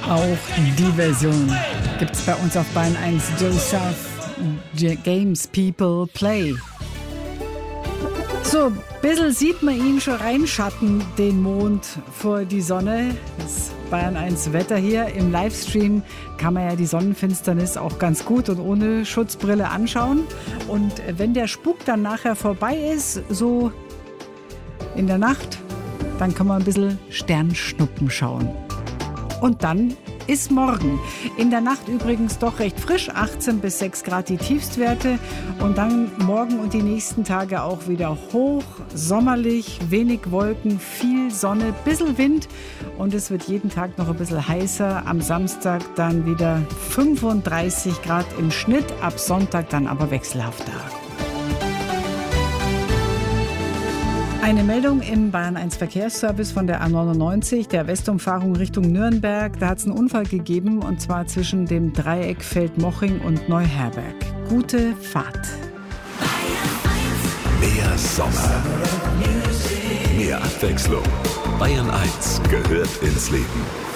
Auch die Version gibt's bei uns auf Bayern 1. Joseph Games People Play. So, ein bisschen sieht man ihn schon reinschatten, den Mond vor die Sonne. Das Bayern 1 Wetter hier. Im Livestream kann man ja die Sonnenfinsternis auch ganz gut und ohne Schutzbrille anschauen. Und wenn der Spuk dann nachher vorbei ist, so in der Nacht, dann kann man ein bisschen Sternschnuppen schauen. Und dann ist morgen. In der Nacht übrigens doch recht frisch, 18 bis 6 Grad die Tiefstwerte. Und dann morgen und die nächsten Tage auch wieder hoch, sommerlich, wenig Wolken, viel Sonne, bisschen Wind. Und es wird jeden Tag noch ein bisschen heißer. Am Samstag dann wieder 35 Grad im Schnitt, ab Sonntag dann aber wechselhafter. Eine Meldung im Bayern 1 Verkehrsservice von der A99, der Westumfahrung Richtung Nürnberg. Da hat es einen Unfall gegeben, und zwar zwischen dem Dreieck Feldmoching und Neuherberg. Gute Fahrt. Mehr Sommer, mehr Abwechslung. Bayern 1 gehört ins Leben.